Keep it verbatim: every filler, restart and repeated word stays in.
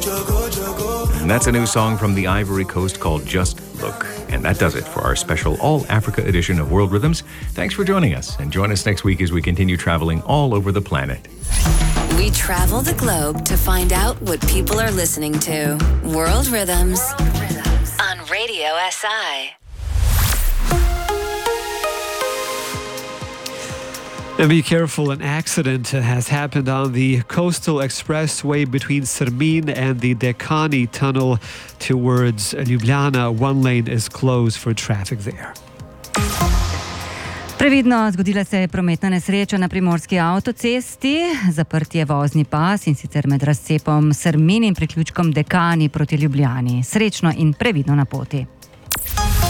And that's a new song from the Ivory Coast called Just Look. And that does it for our special All-Africa edition of World Rhythms. Thanks for joining us, and join us next week as we continue traveling all over the planet. We travel the globe to find out what people are listening to. World Rhythms on Radio S I. And be careful, an accident has happened on the coastal expressway between Srmin and the Dekani tunnel towards Ljubljana. One lane is closed for traffic there. Previdno, zgodila se je prometna nesreča na primorski avtocesti. Zaprt je vozni pas, in sicer med razcepom Srmin in priključkom Dekani proti Ljubljani. Srečno in previdno na poti.